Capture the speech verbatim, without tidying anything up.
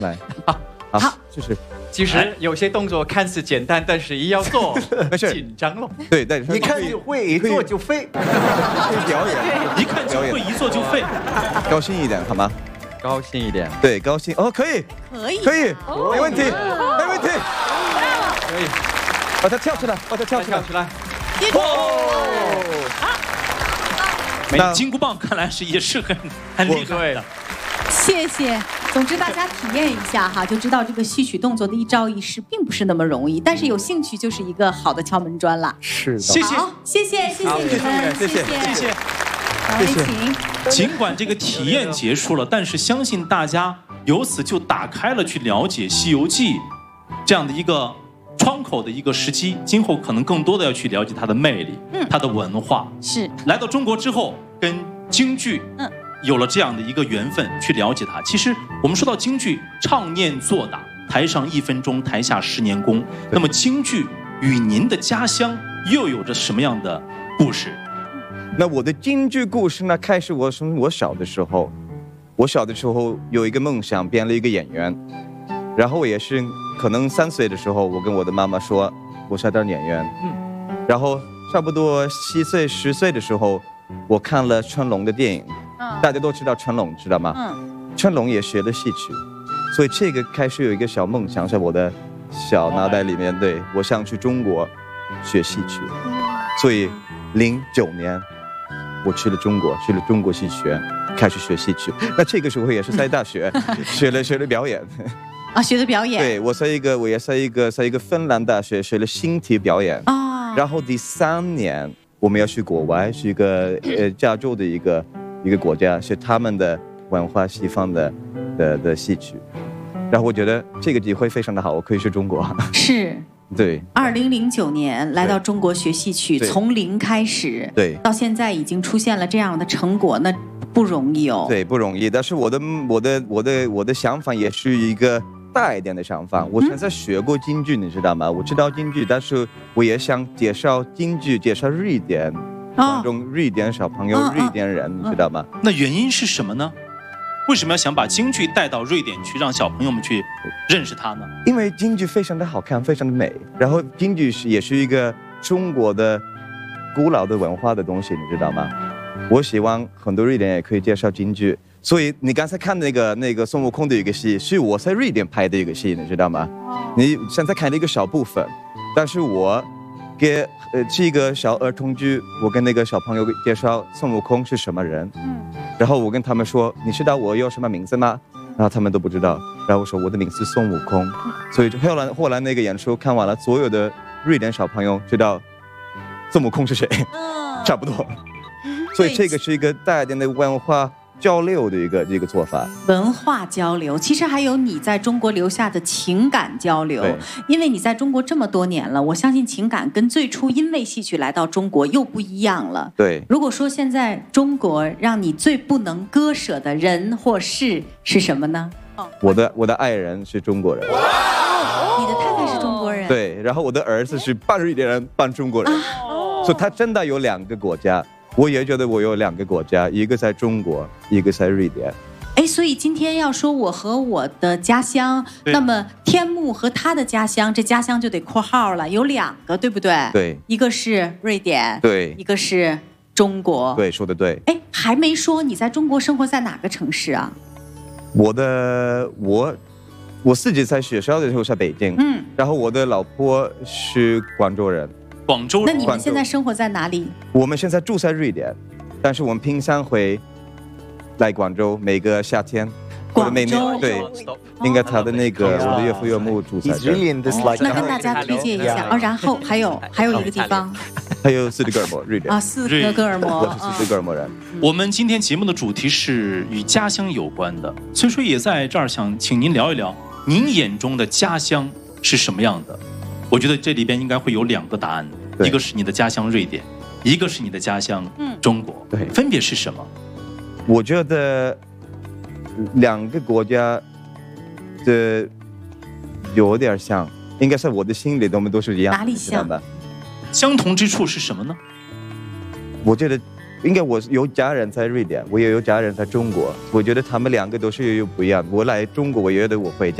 来，好，好，就是。 其实有些动作看似简单，但是一要做，紧张了。 对对， 一看就会，一做就废。 可以表演， 一看就会，一做就废。 高兴一点好吗？ 高兴一点。 对，高兴哦，可以， 可以， 可以，没问题，没问题。 可以， 把它跳出来，把它跳出来， 跳出来。 哦， 那金箍棒看来是也是很很厉害的。 谢谢。总之，大家体验一下哈，就知道这个戏曲动作的一招一式并不是那么容易，但是有兴趣就是一个好的敲门砖了。 是的， 谢谢， 好，谢谢，谢谢你们， 谢谢， 谢谢。 两位请。 尽管这个体验结束了，但是相信大家由此就打开了去了解《西游记》这样的一个窗口的一个时机，今后可能更多的要去了解它的魅力，嗯，它的文化。 是。来到中国之后，跟京剧，嗯。 有了这样的一个缘分去了解它。其实我们说到京剧，唱念做打，台上一分钟，台下十年功。那么京剧与您的家乡又有着什么样的故事？ 那我的京剧故事呢，开始我从我小的时候，我小的时候有一个梦想，变了一个演员。然后我也是可能三岁的时候，我跟我的妈妈说，我想当演员。嗯。然后差不多七岁十岁的时候，我看了成龙的电影。 大家都知道成龙，知道吗？嗯，成龙也学了戏曲，所以这个开始有一个小梦想在我的小脑袋里面。对，我想去中国学戏曲，所以零九年我去了中国，去了中国戏曲学，开始学戏曲。那这个时候也是在大学学了学了表演。 啊，学的表演。 对，我在一个我也在一个在一个芬兰大学学了形体表演。啊，然后第三年我们要去国外，是一个呃加州的一个。 一个国家是他们的文化，西方的的的戏曲，然后我觉得这个机会非常的好，我可以去中国。 是， 对。 二零零九年来到中国学戏曲，从零开始， 对， 到现在已经出现了这样的成果，那不容易哦。 对，不容易。但是我的我的我的我的想法也是一个大一点的想法。我现在学过京剧，你知道吗？我知道京剧，但是我也想介绍京剧，介绍瑞典。 观众瑞典小朋友、哦、瑞典人，你知道吗？ 那原因是什么呢？为什么要想把京剧带到瑞典去，让小朋友们去认识它呢？ 因为京剧非常的好看，非常的美。然后京剧是也是一个中国的古老的文化的东西，你知道吗？我希望很多瑞典人也可以介绍京剧。所以你刚才看那个那个孙悟空的一个戏，是我在瑞典拍的一个戏，你知道吗？你现在看了一个小部分，但是我。 给呃是一个小儿童剧，我跟那个小朋友介绍孙悟空是什么人，嗯，然后我跟他们说，你知道我有什么名字吗？然后他们都不知道，然后我说我的名字是孙悟空，所以后来后来那个演出看完了，所有的瑞典小朋友知道孙悟空是谁，嗯，差不多，所以这个是一个大一点的文化交流的一个一个做法， 文化交流，其实还有你在中国留下的情感交流。因为你在中国这么多年了，我相信情感跟最初因为戏曲来到中国又不一样了。 对， 如果说现在中国让你最不能割舍的人或事是什么呢？ 我的我的爱人是中国人。 哦，你的太太是中国人。 对，然后我的儿子是半瑞典人，半中国人，哦，所以他真的有两个国家。 我也觉得我有两个国家，一个在中国，一个在瑞典。 哎，所以今天要说我和我的家乡，那么天幕和他的家乡，这家乡就得括号了，有两个，对不对？ 对， 一个是瑞典， 对， 一个是中国。 对，说的对。 哎，还没说你在中国生活在哪个城市啊？ 我的我我自己在学校的时候在北京，嗯，然后我的老婆是广州人。 广州人， 那你们现在生活在哪里？ 我们现在住在瑞典，但是我们平常会来广州，每个夏天。 广州对，应该他的那个我的岳父岳母住在这儿。 那跟大家推荐一下哦。然后还有还有一个地方， 还有斯德哥尔摩，瑞典啊，斯德哥尔摩， 我是斯德哥尔摩人。 我们今天节目的主题是与家乡有关的，所以说也在这儿想请您聊一聊，您眼中的家乡是什么样的？我觉得这里边应该会有两个答案。 一个是你的家乡瑞典，一个是你的家乡中国， 对， 分别是什么？ 我觉得两个国家的有点像，应该是我的心里我们都是一样， 哪里像？ 相同之处是什么呢？ 我觉得应该我有家人在瑞典，我也有家人在中国，我觉得他们两个都是有不一样。我来中国，我觉得我回家。